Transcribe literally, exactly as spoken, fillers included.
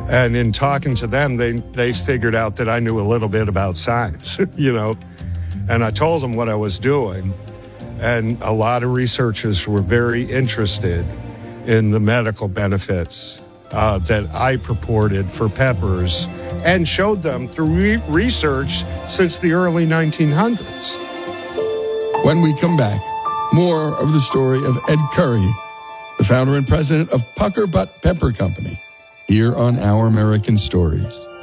And in talking to them, they, they figured out that I knew a little bit about science, you know. And I told them what I was doing. And a lot of researchers were very interested in the medical benefits uh, that I purported for peppers and showed them through re- research since the early nineteen hundreds. When we come back, more of the story of Ed Curry, the founder and president of Pucker Butt Pepper Company, here on Our American Stories.